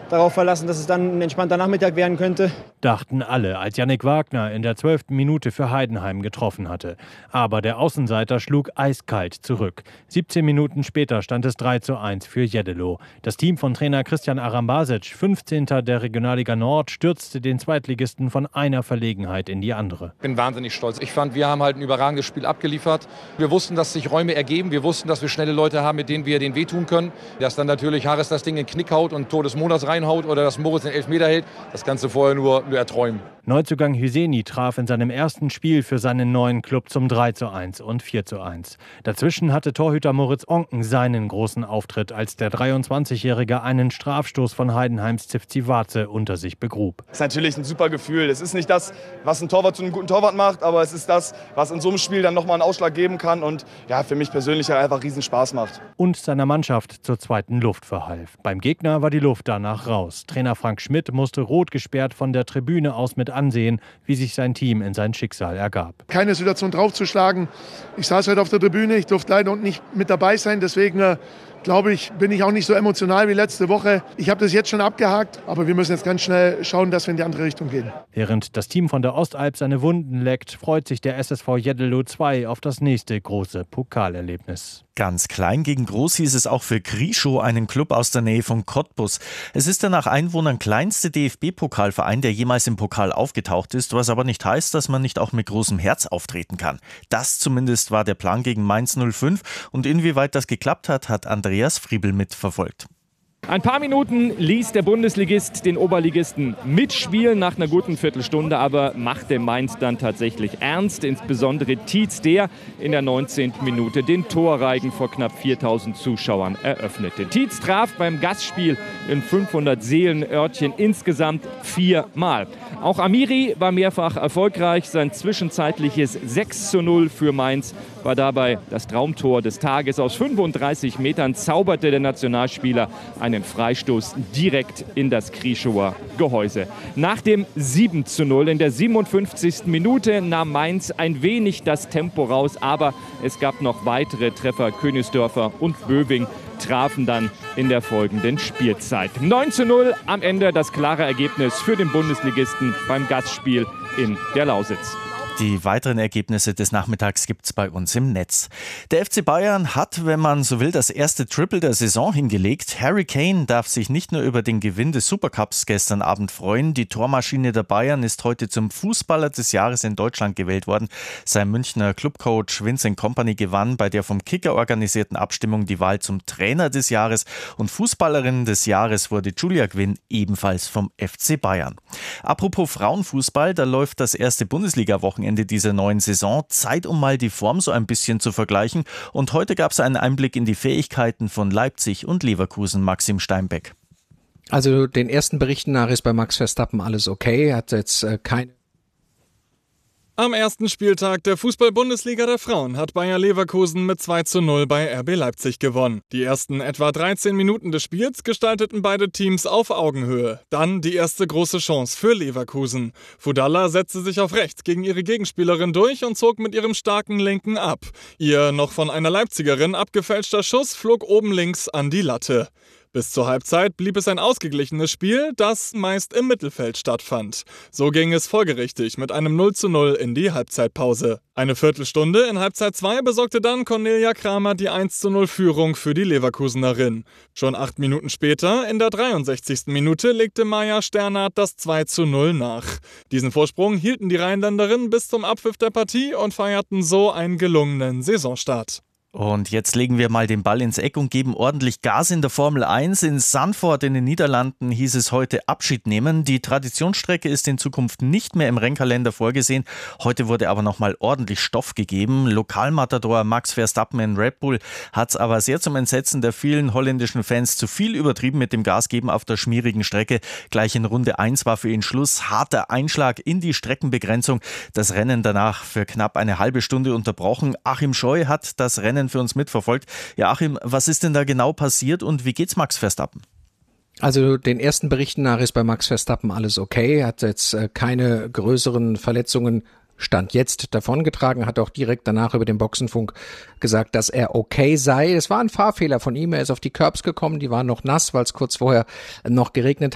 darauf verlassen, dass es dann ein entspannter Nachmittag werden könnte. Dachten alle, als Yannick Wagner in der 12. Minute für Heidenheim getroffen hatte. Aber der Außenseiter schlug eiskalt zurück. 17 Minuten später stand es 3:1 für Jeddelo. Das Team von Trainer Christian Arambasic, 15. der Regionalliga Nord, stürzte den Zweitligisten von einer Verlegenheit in die andere. Ich bin wahnsinnig stolz. Ich fand, wir haben halt ein überragendes Spiel abgeliefert. Wir wussten, dass sich Räume ergeben. Wir wussten, dass wir schnelle Leute haben, mit denen wir denen wehtun können. Dass dann natürlich Harris das Ding in den Knick haut und Tor des Monats reinhaut oder dass Moritz den Elfmeter hält, das kannst du vorher nur erträumen. Neuzugang Hüseni traf in seinem ersten Spiel für seinen neuen Club zum 3:1 und 4:1. Dazwischen hatte Torhüter Moritz Onken seinen großen Auftritt, als der 23-Jährige einen Strafstoß von Heidenheims Tsivtsi unter sich begrub. Das ist natürlich ein super Gefühl. Es ist nicht das, was ein Torwart zu einem guten Torwart macht, aber es ist das, was in so einem Spiel dann nochmal einen Ausschlag geben kann und ja, für mich persönlich einfach riesen Spaß macht. Und seiner Mannschaft zur zweiten Luft verhalf. Beim Gegner war die Luft danach raus. Trainer Frank Schmidt musste rot gesperrt von der Tribüne aus mit ansehen, wie sich sein Team in sein Schicksal ergab. Keine Situation draufzuschlagen. Ich saß heute auf der Tribüne, ich durfte leider nicht mit dabei sein, deswegen glaube ich, bin ich auch nicht so emotional wie letzte Woche. Ich habe das jetzt schon abgehakt, aber wir müssen jetzt ganz schnell schauen, dass wir in die andere Richtung gehen. Während das Team von der Ostalb seine Wunden leckt, freut sich der SSV Jeddelo 2 auf das nächste große Pokalerlebnis. Ganz klein gegen groß hieß es auch für Grischow, einen Club aus der Nähe von Cottbus. Es ist der nach Einwohnern kleinste DFB-Pokalverein, der jemals im Pokal aufgetaucht ist, was aber nicht heißt, dass man nicht auch mit großem Herz auftreten kann. Das zumindest war der Plan gegen Mainz 05 und inwieweit das geklappt hat, hat Andreas Friebel mitverfolgt. Ein paar Minuten ließ der Bundesligist den Oberligisten mitspielen nach einer guten Viertelstunde, aber machte Mainz dann tatsächlich ernst. Insbesondere Tietz, der in der 19. Minute den Torreigen vor knapp 4.000 Zuschauern eröffnete. Tietz traf beim Gastspiel in 500 Seelenörtchen insgesamt 4-mal. Auch Amiri war mehrfach erfolgreich. Sein zwischenzeitliches 6:0 für Mainz war dabei das Traumtor des Tages. Aus 35 Metern zauberte der Nationalspieler einen Freistoß direkt in das Grischower Gehäuse. Nach dem 7:0 in der 57. Minute nahm Mainz ein wenig das Tempo raus, aber es gab noch weitere Treffer. Königsdörfer und Böwing trafen dann in der folgenden Spielzeit. 9:0 am Ende das klare Ergebnis für den Bundesligisten beim Gastspiel in der Lausitz. Die weiteren Ergebnisse des Nachmittags gibt's bei uns im Netz. Der FC Bayern hat, wenn man so will, das erste Triple der Saison hingelegt. Harry Kane darf sich nicht nur über den Gewinn des Supercups gestern Abend freuen. Die Tormaschine der Bayern ist heute zum Fußballer des Jahres in Deutschland gewählt worden. Sein Münchner Clubcoach Vincent Kompany gewann bei der vom Kicker organisierten Abstimmung die Wahl zum Trainer des Jahres. Und Fußballerin des Jahres wurde Julia Gwynn, ebenfalls vom FC Bayern. Apropos Frauenfußball, da läuft das erste Bundesliga-Wochenende dieser neuen Saison. Zeit, um mal die Form so ein bisschen zu vergleichen. Und heute gab es einen Einblick in die Fähigkeiten von Leipzig und Leverkusen. Maxim Steinbeck. Also den ersten Berichten nach ist bei Max Verstappen alles okay. Er hat jetzt keine. Am ersten Spieltag der Fußball-Bundesliga der Frauen hat Bayer Leverkusen mit 2:0 bei RB Leipzig gewonnen. Die ersten etwa 13 Minuten des Spiels gestalteten beide Teams auf Augenhöhe. Dann die erste große Chance für Leverkusen. Fudalla setzte sich auf rechts gegen ihre Gegenspielerin durch und zog mit ihrem starken Linken ab. Ihr noch von einer Leipzigerin abgefälschter Schuss flog oben links an die Latte. Bis zur Halbzeit blieb es ein ausgeglichenes Spiel, das meist im Mittelfeld stattfand. So ging es folgerichtig mit einem 0:0 in die Halbzeitpause. Eine Viertelstunde in Halbzeit 2 besorgte dann Cornelia Kramer die 1:0-Führung für die Leverkusenerin. Schon 8 Minuten später, in der 63. Minute, legte Maja Sternhardt das 2:0 nach. Diesen Vorsprung hielten die Rheinländerinnen bis zum Abpfiff der Partie und feierten so einen gelungenen Saisonstart. Und jetzt legen wir mal den Ball ins Eck und geben ordentlich Gas in der Formel 1. In Zandvoort in den Niederlanden hieß es heute Abschied nehmen. Die Traditionsstrecke ist in Zukunft nicht mehr im Rennkalender vorgesehen. Heute wurde aber nochmal ordentlich Stoff gegeben. Lokalmatador Max Verstappen in Red Bull hat es aber sehr zum Entsetzen der vielen holländischen Fans zu viel übertrieben mit dem Gasgeben auf der schmierigen Strecke. Gleich in Runde 1 war für ihn Schluss. Harter Einschlag in die Streckenbegrenzung. Das Rennen danach für knapp eine halbe Stunde unterbrochen. Achim Scheu hat das Rennen für uns mitverfolgt. Ja, Achim, was ist denn da genau passiert und wie geht's Max Verstappen? Also den ersten Berichten nach ist bei Max Verstappen alles okay. Er hat jetzt keine größeren Verletzungen Stand jetzt davongetragen, hat auch direkt danach über den Boxenfunk gesagt, dass er okay sei. Es war ein Fahrfehler von ihm. Er ist auf die Curbs gekommen, die waren noch nass, weil es kurz vorher noch geregnet